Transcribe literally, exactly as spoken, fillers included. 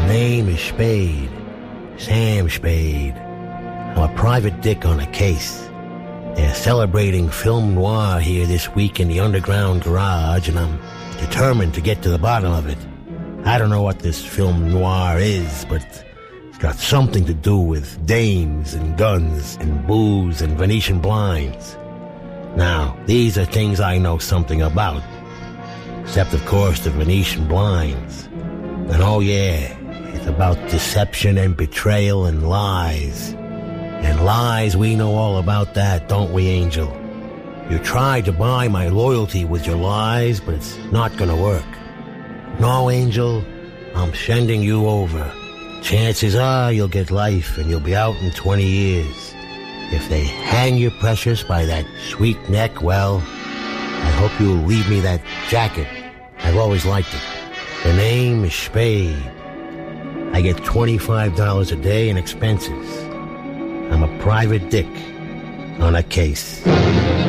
name is Spade. Sam Spade. I'm a private dick on a case. They're celebrating film noir here this week in the underground garage, and I'm determined to get to the bottom of it. I don't know what this film noir is, but it's got something to do with dames and guns and booze and Venetian blinds. Now, these are things I know something about. Except, of course, the Venetian blinds. And oh yeah, it's about deception and betrayal and lies. And lies, we know all about that, don't we, Angel? You tried to buy my loyalty with your lies, but it's not gonna work. No, Angel, I'm sending you over. Chances are you'll get life and you'll be out in twenty years. If they hang you precious by that sweet neck, well, I hope you'll leave me that jacket. I've always liked it. The name is Spade. I get twenty-five dollars a day in expenses. I'm a private dick on a case.